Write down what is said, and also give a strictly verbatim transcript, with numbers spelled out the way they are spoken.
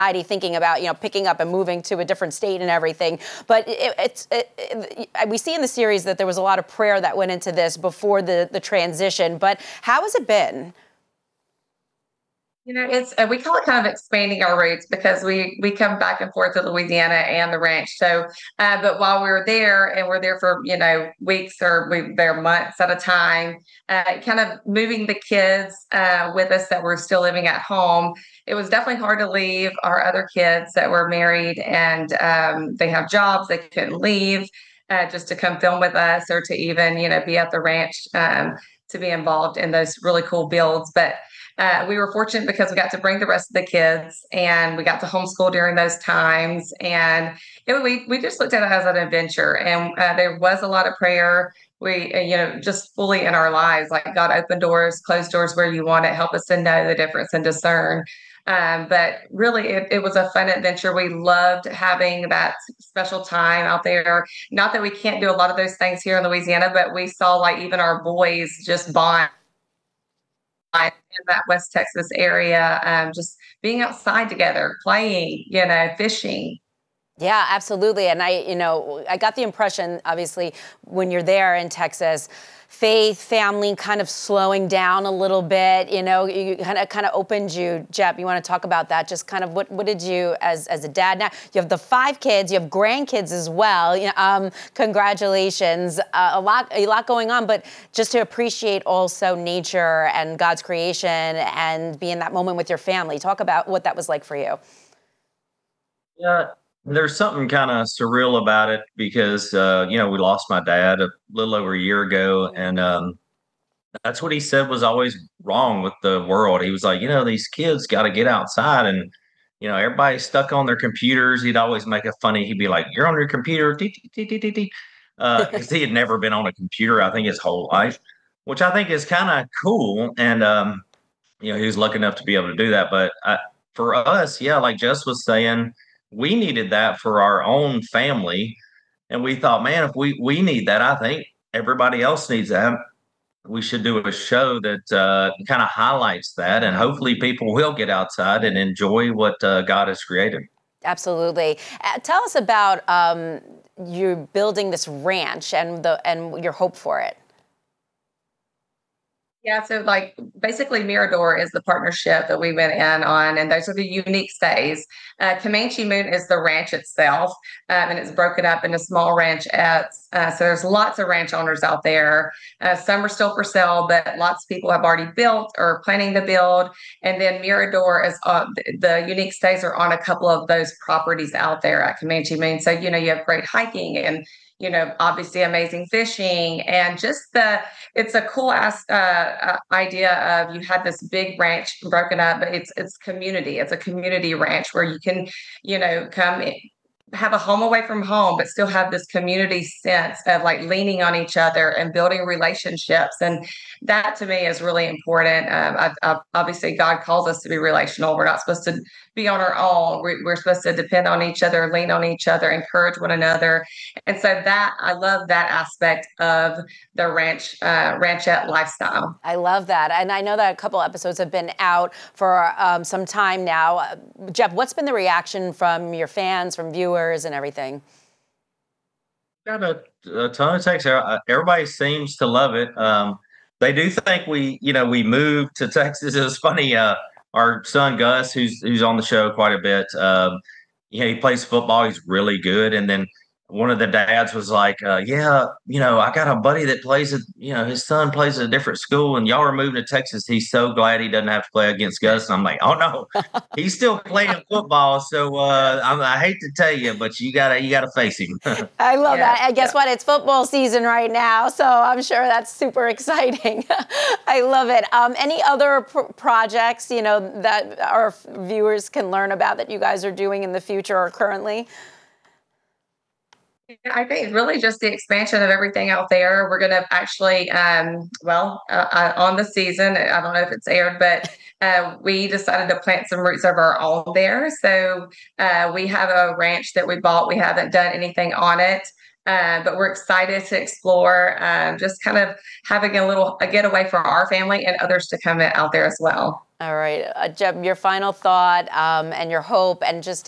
thinking about, you know, picking up and moving to a different state and everything. But it, it's it, it, we see in the series that there was a lot of prayer that went into this before the the transition. But how has it been? You know, it's uh, we call it kind of expanding our roots because we we come back and forth to Louisiana and the ranch. So, uh, but while we were there and we're there for you know weeks or we there months at a time, uh, kind of moving the kids uh, with us that were still living at home. It was definitely hard to leave our other kids that were married and um, they have jobs they couldn't leave uh, just to come film with us or to even you know be at the ranch um, to be involved in those really cool builds, but. Uh, we were fortunate because we got to bring the rest of the kids and we got to homeschool during those times. And it, we, we just looked at it as an adventure. And uh, there was a lot of prayer. We, uh, you know, just fully in our lives, like God open doors, close doors where you want it, help us to know the difference and discern. Um, but really, it, it was a fun adventure. We loved having that special time out there. Not that we can't do a lot of those things here in Louisiana, but we saw like even our boys just bond in that West Texas area, um, just being outside together, playing, you know, fishing. Yeah, absolutely. And I, you know, I got the impression, obviously, when you're there in Texas, faith, family kind of slowing down a little bit, you know, you kind of kind of opened you. Jep, you want to talk about that? Just kind of what, what did you, as, as a dad, now you have the five kids, you have grandkids as well. You know, um, congratulations. Uh, a lot, a lot going on, but just to appreciate also nature and God's creation and be in that moment with your family. Talk about what that was like for you. Yeah. There's something kind of surreal about it because, uh, you know, we lost my dad a little over a year ago. And um, that's what he said was always wrong with the world. He was like, you know, these kids got to get outside and, you know, everybody's stuck on their computers. He'd always make it funny. He'd be like, you're on your computer. Because he had never been on a computer, I think, his whole life, which I think is kind of cool. And, um, you know, he was lucky enough to be able to do that. But I, for us, yeah, like Jess was saying, we needed that for our own family. And we thought, man, if we, we need that, I think everybody else needs that. We should do a show that uh, kind of highlights that. And hopefully people will get outside and enjoy what uh, God has created. Absolutely. Uh, tell us about um, you building this ranch and the and your hope for it. Yeah, so like basically Mirador is the partnership that we went in on, and those are the unique stays. Uh, Comanche Moon is the ranch itself, um, and it's broken up into small ranchettes. Uh, so there's lots of ranch owners out there. Uh, some are still for sale, but lots of people have already built or planning to build. And then Mirador is uh, the, the unique stays are on a couple of those properties out there at Comanche Moon. So you know you have great hiking and you know, obviously amazing fishing and just the, it's a cool ass uh, uh, idea of you had this big ranch broken up, but it's, it's community. It's a community ranch where you can, you know, come in, have a home away from home, but still have this community sense of like leaning on each other and building relationships. And that to me is really important. Um, I, I, obviously, God calls us to be relational. We're not supposed to be on our own. We're, we're supposed to depend on each other, lean on each other, encourage one another. And so that I love that aspect of the ranch uh, ranchette lifestyle. I love that. And I know that a couple episodes have been out for um, some time now. Uh, Jep, what's been the reaction from your fans, from viewers and everything? Got a, a ton of texts. Everybody seems to love it. Um, they do think we, you know, we moved to Texas. It was funny. Uh, our son Gus, who's who's on the show quite a bit, um, you know, he plays football. He's really good. And then one of the dads was like, uh, yeah, you know, I got a buddy that plays at, you know, his son plays at a different school and y'all are moving to Texas. He's so glad he doesn't have to play against Gus. And I'm like, oh no, he's still playing football. So uh, I'm, I hate to tell you, but you gotta, you gotta face him. I love yeah, that. And guess yeah. what? It's football season right now. So I'm sure that's super exciting. I love it. Um, any other pr- projects, you know, that our viewers can learn about that you guys are doing in the future or currently? I think really just the expansion of everything out there. We're going to actually, um, well, uh, uh, on the season, I don't know if it's aired, but uh, we decided to plant some roots of our own there. So uh, we have a ranch that we bought. We haven't done anything on it. Uh, but we're excited to explore, um, just kind of having a little a getaway for our family and others to come out there as well. All right, uh, Jeb, your final thought um, and your hope, and just